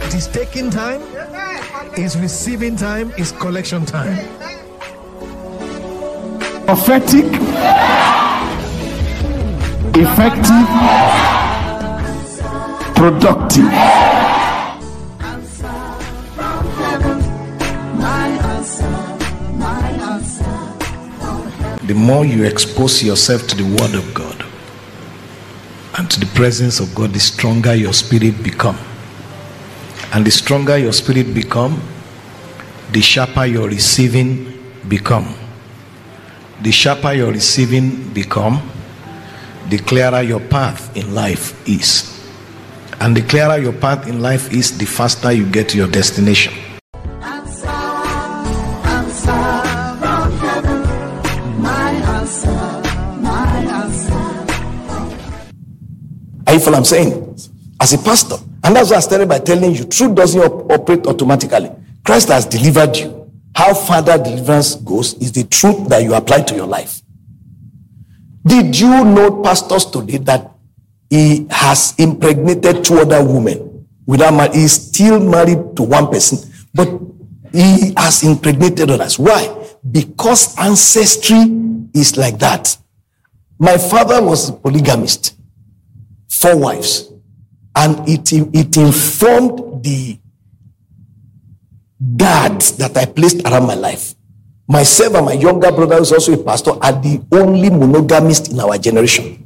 It is taking time, it's receiving time, it's collection time. Prophetic, effective, productive. The more you expose yourself to the word of God and to the presence of God, the stronger your spirit become. And the stronger your spirit become, the sharper your receiving become. The sharper your receiving become, the clearer your path in life is. And the clearer your path in life is, the faster you get to your destination. Are you following what I'm saying? As a pastor, and that's what I started by telling you, truth doesn't operate automatically. Christ has delivered you. How further deliverance goes is the truth that you apply to your life. Did you know, pastors, today that he has impregnated 2 other women without marriage? He's still married to one person, but he has impregnated others. Why? Because ancestry is like that. My father was a polygamist, 4 wives. And it informed the guards that I placed around my life. Myself and my younger brother, who is also a pastor, are the only monogamists in our generation.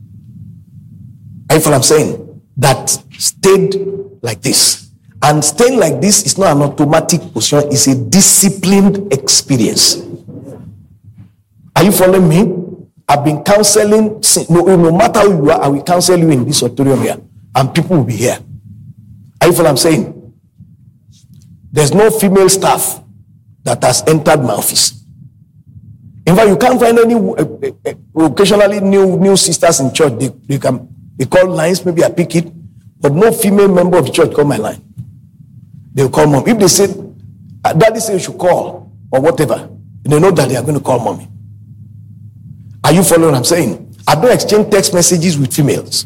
I feel I'm saying that stayed like this. And staying like this is not an automatic position, it's a disciplined experience. Are you following me? I've been counseling, no matter who you are, I will counsel you in this auditorium here. And people will be here. Are you following what I'm saying? There's no female staff that has entered my office. In fact, you can't find any occasionally new sisters in church. They call lines, maybe I pick it, but no female member of the church call my line. They'll call mom. If they say, daddy says you should call, or whatever, they know that they are going to call mommy. Are you following what I'm saying? I don't exchange text messages with females.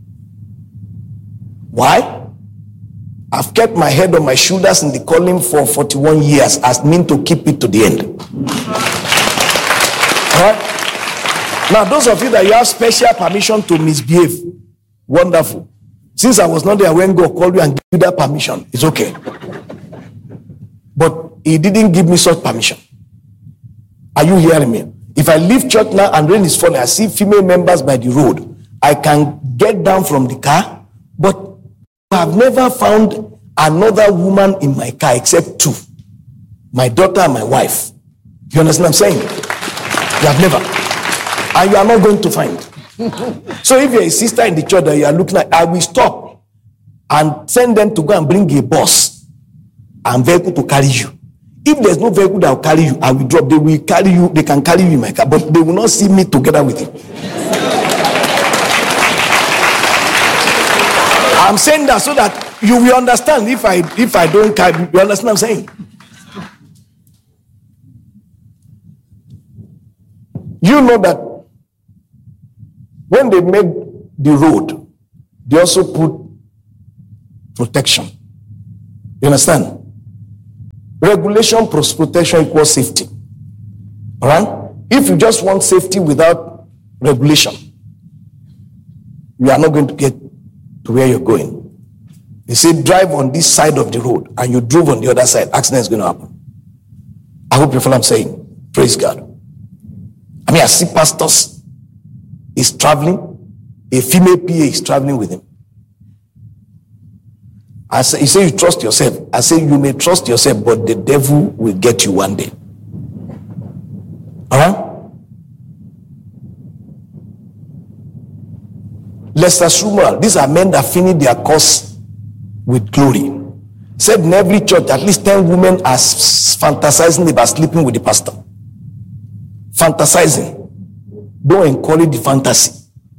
Why? I've kept my head on my shoulders in the calling for 41 years as mean to keep it to the end. Alright? Now, those of you that you have special permission to misbehave, wonderful. Since I was not there when God called you and gave you that permission, it's okay. But he didn't give me such permission. Are you hearing me? If I leave church now and rain is falling, I see female members by the road, I can get down from the car, but I've never found another woman in my car except 2. My daughter and my wife. You understand what I'm saying? You have never. And you are not going to find. So if you're a sister in the church that you are looking at, I will stop and send them to go and bring a bus and vehicle to carry you. If there's no vehicle that will carry you, I will drop. They will carry you. They can carry you in my car, but they will not see me together with you. I'm saying that so that you will understand. If I don't carry, you understand what I'm saying? You know that when they made the road, they also put protection. You understand? Regulation plus protection equals safety. All right? If you just want safety without regulation, you are not going to get to where you're going. They say drive on this side of the road and you drove on the other side, accident is going to happen. I hope you follow what I'm saying. Praise God. I mean, I see pastors is traveling, a female PA is traveling with him. I say, you say you trust yourself. I say you may trust yourself, but the devil will get you one day. All right? Lester Schumer, these are men that finish their course with glory. Said in every church, at least 10 women are fantasizing about sleeping with the pastor. Fantasizing. Don't encourage the fantasy.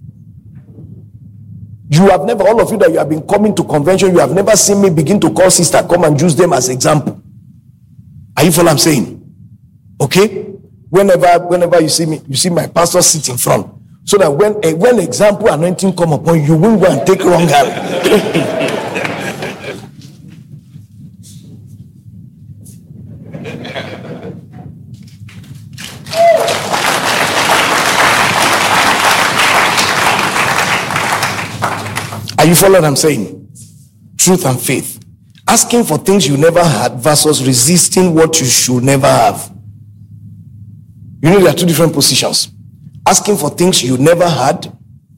You have never, all of you that you have been coming to convention, you have never seen me begin to call sister, come and use them as example. Are you following what I'm saying? Okay? Whenever you see me, you see my pastor sit in front. So that when example anointing come upon you, you won't go and take wrong hand. Are you following what I'm saying? Truth and faith. Asking for things you never had versus resisting what you should never have. You know, there are two different positions. Asking for things you never had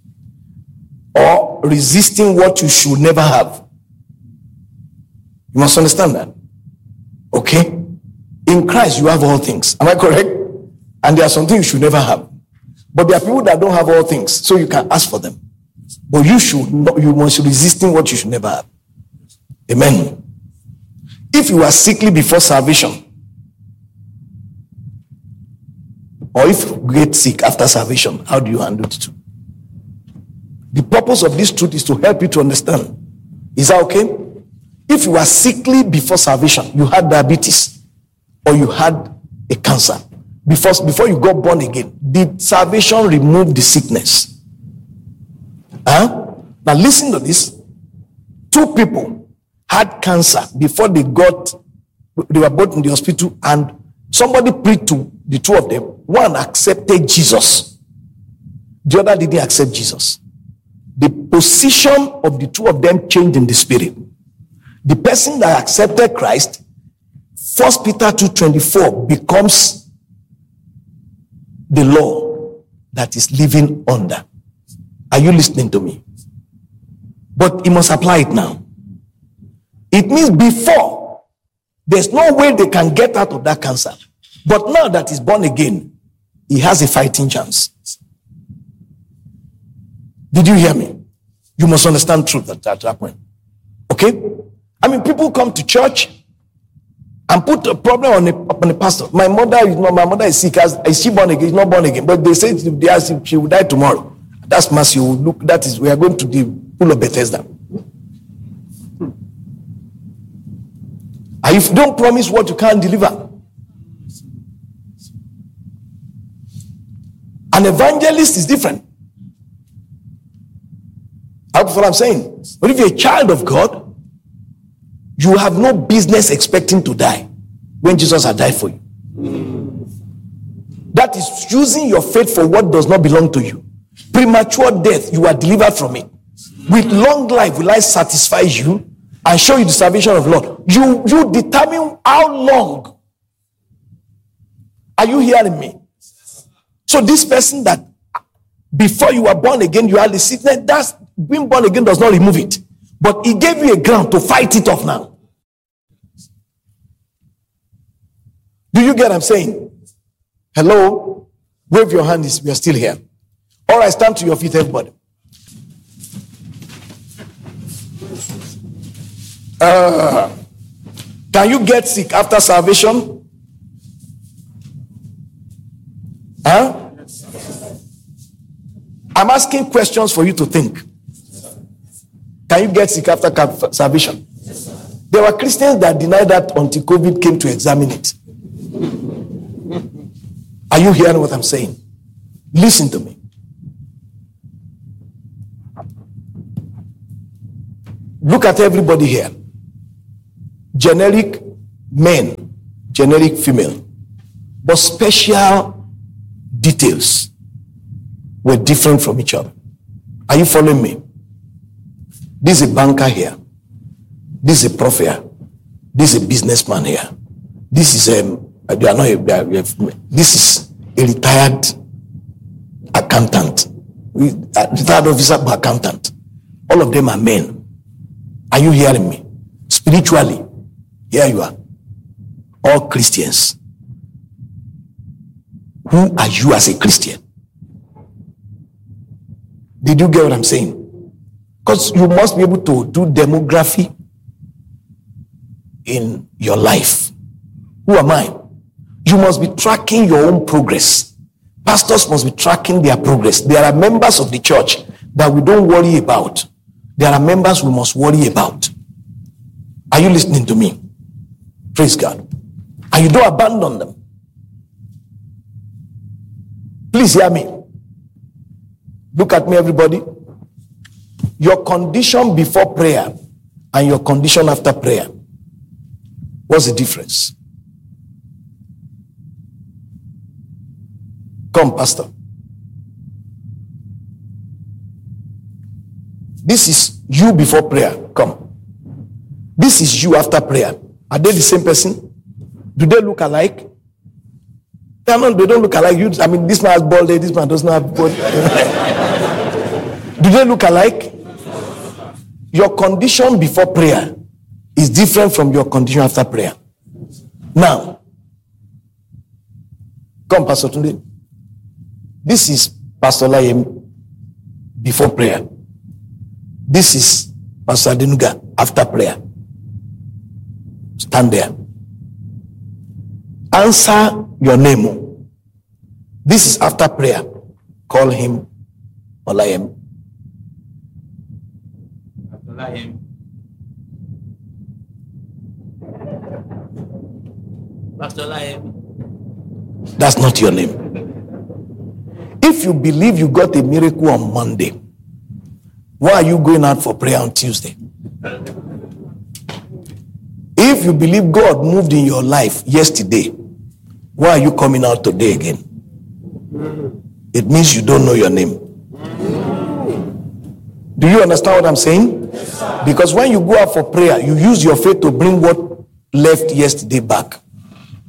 or resisting what you should never have. You must understand that. Okay? In Christ, you have all things. Am I correct? And there are some things you should never have. But there are people that don't have all things, so you can ask for them. But you must resisting what you should never have. Amen. If you are sickly before salvation, or if you get sick after salvation, how do you handle it too? The purpose of this truth is to help you to understand. Is that okay? If you are sickly before salvation, you had diabetes, or you had a cancer, before you got born again, did salvation remove the sickness? Now listen to this. Two people had cancer before they were both in the hospital, and somebody preached to the two of them. One accepted Jesus, the other didn't accept Jesus. The position of the two of them changed in the spirit. The person that accepted Christ, 1 Peter 2:24, becomes the law that is living under. Are you listening to me? But he must apply it now. It means before, there's no way they can get out of that cancer. But now that he's born again, he has a fighting chance. Did you hear me? You must understand truth at that point. Okay? I mean, people come to church and put a problem on a pastor. My mother is sick. Is she born again? She's not born again. But they say she will die tomorrow. That's mercy. We are going to the pool of Bethesda. And if you don't promise what you can't deliver. An evangelist is different. That's what I'm saying. But if you're a child of God, you have no business expecting to die when Jesus had died for you. That is using your faith for what does not belong to you. Premature death, you are delivered from it. With long life will I satisfy you and show you the salvation of the Lord. You determine how long. Are you hearing me? So this person that before you were born again, you had the sickness, that's being born again does not remove it. But he gave you a ground to fight it off now. Do you get what I'm saying? Hello? Wave your hand, we are still here. All right, stand to your feet, everybody. Can you get sick after salvation? I'm asking questions for you to think. Can you get sick after salvation? There were Christians that denied that until COVID came to examine it. Are you hearing what I'm saying? Listen to me. Look at everybody here. Generic men, generic female, but special details were different from each other. Are you following me? This is a banker here. This is a prophet here. This is a businessman here. This is this is a retired accountant, retired officer but accountant. All of them are men. Are you hearing me? Spiritually, here you are. All Christians. Who are you as a Christian? Did you get what I'm saying? Because you must be able to do demography in your life. Who am I? You must be tracking your own progress. Pastors must be tracking their progress. There are members of the church that we don't worry about. There are members we must worry about. Are you listening to me? Praise God. And you don't abandon them. Please hear me. Look at me, everybody. Your condition before prayer and your condition after prayer. What's the difference? Come, Pastor. This is you before prayer. Come. This is you after prayer. Are they the same person? Do they look alike? They don't look alike. I mean, this man has bald head, this man does not have bald head. Do they look alike? Your condition before prayer is different from your condition after prayer. Now, come, Pastor Tunde. This is Pastor Layem before prayer. This is Pastor Adenuga after prayer. Stand there. Answer your name. This is after prayer. Call him Olayem. Olayem. Pastor Olayem. That's not your name. If you believe you got a miracle on Monday, why are you going out for prayer on Tuesday? If you believe God moved in your life yesterday, why are you coming out today again? It means you don't know your name. Do you understand what I'm saying? Yes, because when you go out for prayer, you use your faith to bring what left yesterday back.